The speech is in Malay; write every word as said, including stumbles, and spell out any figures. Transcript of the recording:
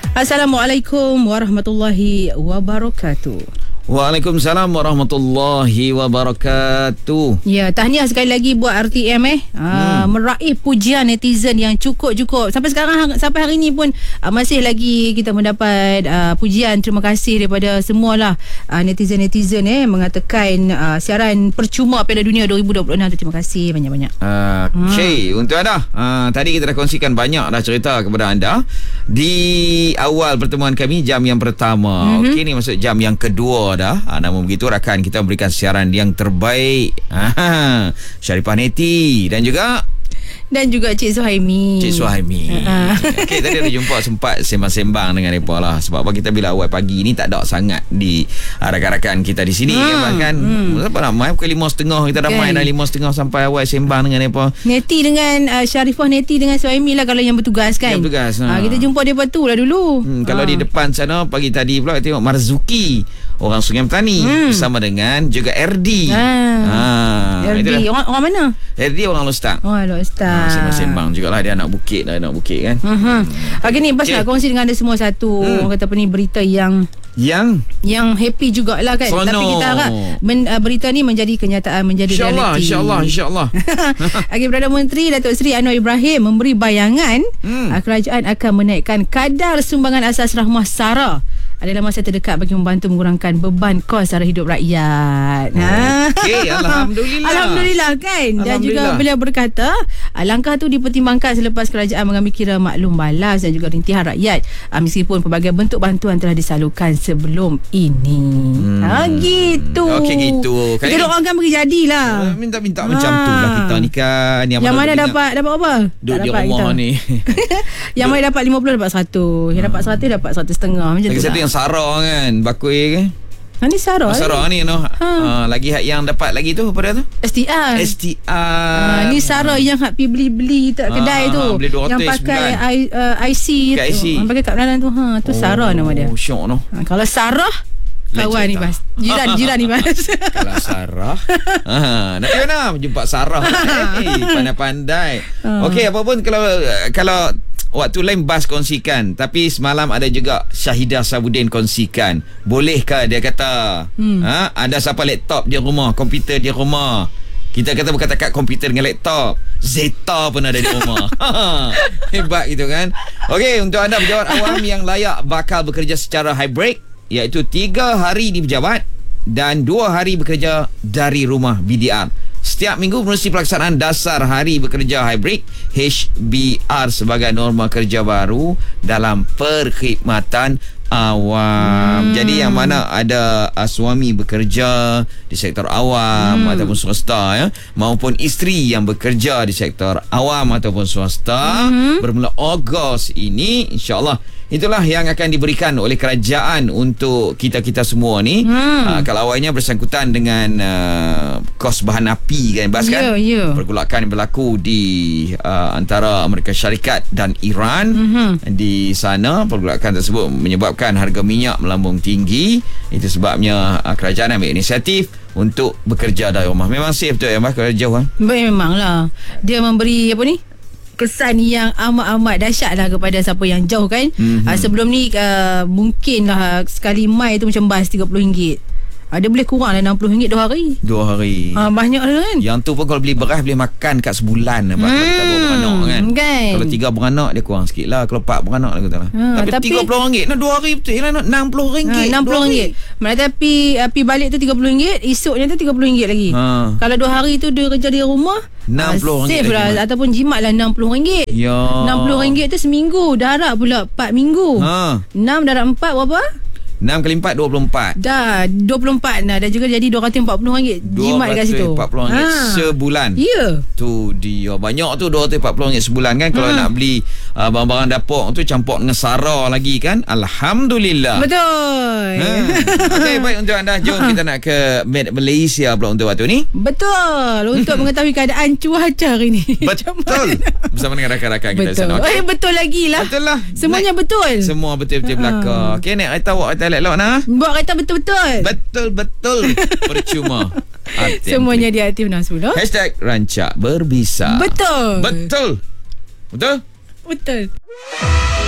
Assalamualaikum warahmatullahi wabarakatuh. Waalaikumsalam warahmatullahi wabarakatuh. Ya, tahniah sekali lagi buat R T M eh. Uh, hmm. Meraih pujian netizen yang cukup-cukup. Sampai sekarang, sampai hari ini pun uh, masih lagi kita mendapat uh, pujian. Terima kasih daripada semualah uh, netizen-netizen eh mengatakan uh, siaran percuma Piala Dunia dua ribu dua puluh enam tu. Terima kasih banyak-banyak. Uh, Okey, hmm. untuk anda, uh, tadi kita dah kongsikan banyak dah cerita kepada anda di awal pertemuan kami jam yang pertama. Mm-hmm. Okey, ni masuk jam yang kedua dah. Ha, namun begitu rakan kita memberikan siaran yang terbaik. Ha, Sharifah Neti dan juga dan juga Cik Suhaimi. Cik Suhaimi. Uh-huh. Okey, tadi ada jumpa sempat sembang-sembang dengan mereka lah. Sebab apa, kita bila awal pagi ni tak ada sangat di uh, rakan-rakan kita di sini. Hmm. Bahkan hmm. apa ramai pukul lima setengah kita dah main dah lima setengah sampai awal sembang dengan mereka. Neti dengan uh, Sharifah Neti dengan Suhaimi lah kalau yang bertugas kan. Yang bertugas. Ha. Uh, kita jumpa dia tu lah dulu. Hmm, kalau uh. di depan sana pagi tadi pula tengok Marzuki, orang Sungai Petani, hmm. bersama dengan juga R D. Ah. Ha. R D orang, orang mana? R D orang Lostak. Oh, Lostak. Ha, sembang-sembang jugalah, dia anak bukit lah, anak bukit kan. Uh-huh. Hmm. Okey ni, pas nak kongsi dengan anda semua satu hmm. kata apa ni, berita yang yang yang happy jugalah kan. Sono. Tapi kita harap men, uh, berita ni menjadi kenyataan, menjadi InsyaAllah, realiti. InsyaAllah, insyaAllah. Okey, Perdana Menteri Datuk Seri Anwar Ibrahim memberi bayangan hmm. uh, kerajaan akan menaikkan kadar sumbangan asas rahmah SARA dalam masa terdekat bagi membantu mengurangkan beban kos sara hidup rakyat. Okey, alhamdulillah. Alhamdulillah kan. Dan juga beliau berkata, langkah tu dipertimbangkan selepas kerajaan mengambil kira maklum balas dan juga rintihan rakyat, meskipun pelbagai bentuk bantuan telah disalurkan sebelum ini. Hmm. Ha gitu. Okey gitu. Kita doakan bagi jadilah. Uh, minta-minta ha. macam tu lah kita ni kan. Yang, yang mana dapat dapat apa? Duduk di rumah kita ni. Yang mana dapat lima puluh dapat seratus. Yang dapat seratus dapat seratus setengah macam tu. Satu yang Sarah kan, bakui kan. Ha, ni Sarah. Oh, Sarah ni no. Ha. Uh, lagi hak yang dapat lagi tu apa dia tu? S T R. S T R. Ha, ni Sarah yang hak pi beli-beli tak kedai ha, tu. Ha, yang pakai I, uh, I C tu. Ha, pakai kat dalam tu. Ha, tu oh, Sarah nama dia. Oh, syok no. Ha, kalau Sarah kawan ni Bas. Jiran jiran ni Bas. Kalau Sarah. Ha, nak mana jumpa Sarah. Hey, pandai-pandai. Ha. Okey, apapun kalau kalau waktu lain Bas kongsikan, tapi semalam ada juga Syahidah Sabudin kongsikan. Bolehkah dia kata hmm. ha, ada siapa laptop di rumah, komputer di rumah. Kita kata berkata kat komputer dengan laptop, Zeta pun ada di rumah. Hebat gitu kan. Okey, untuk anda pejabat awam yang layak bakal bekerja secara hybrid, iaitu tiga hari di pejabat dan dua hari bekerja dari rumah B D R. Setiap minggu menerusi pelaksanaan dasar hari bekerja hybrid H B R sebagai norma kerja baru dalam perkhidmatan awam. Hmm. Jadi yang mana ada uh, suami bekerja di sektor awam hmm. ataupun swasta ya, maupun isteri yang bekerja di sektor awam ataupun swasta, hmm. bermula Ogos ini insya-Allah itulah yang akan diberikan oleh kerajaan untuk kita-kita semua ni. Hmm. Uh, kalau awalnya bersangkutan dengan uh, kos bahan api kan Bas kan. Yeah, yeah. Pergolakan yang berlaku di uh, antara Amerika Syarikat dan Iran. Mm-hmm. Di sana pergolakan tersebut menyebabkan harga minyak melambung tinggi. Itu sebabnya uh, kerajaan ambil inisiatif untuk bekerja dari rumah. Memang safe betul ya Bas kalau jauh kan? Memanglah. Dia memberi apa ni? Kesan yang amat-amat dahsyat lah kepada siapa yang jauh kan. Mm-hmm. uh, Sebelum ni uh, mungkin lah sekali mai tu macam bas tiga puluh ringgit. uh, Dia boleh kurang lah enam puluh ringgit dua hari. Dua hari uh, Banyak lah kan. Yang tu pun kalau beli beras boleh makan kat sebulan. hmm, Kalau kita dua beranak kan? kan Kalau tiga beranak dia kurang sikit lah. Kalau empat beranak lah, lah. Ha, Tapi, tapi tiga puluh ringgit nah, dua hari betul lah, enam puluh ringgit. Ha, enam puluh ringgit. Mana tapi uh, pi balik tu tiga puluh ringgit, esoknya tu tiga puluh ringgit lagi. ha. Kalau dua hari tu dia kerja di rumah enam puluh ringgit save lah, ataupun jimat lah enam puluh ringgit. Ya. enam puluh ringgit tu seminggu. Darab pula empat minggu. ha. enam darab empat berapa? enam kali empat dua puluh empat. Dah dua puluh empat dah. Dan juga jadi dua ratus empat puluh ringgit jimat kat situ. dua ratus empat puluh ringgit ha. sebulan. Ya. Yeah. Tu dia banyak tu dua ratus empat puluh ringgit sebulan kan. Kalau ha. nak beli uh, barang-barang dapur tu campur dengan SARA lagi kan. Alhamdulillah. Betul. Ha. Okey, baik untuk anda. Jom kita nak ke Malaysia pula untuk waktu ni. Betul. Untuk mengetahui keadaan cuaca hari ni. Betul. Bersama dengan rakan-rakan kita betul. sana. Okay. Eh betul lagi lah. Betul lah. Semuanya naik. betul. Semua betul-betul ha. belakang. Okey, nak kereta awak kereta elok nah. Buat kereta betul-betul. Betul-betul. Percuma. Semuanya di Aktif enam sepuluh. Hashtag Rancak Berbisa. Betul. Betul. Betul? Betul.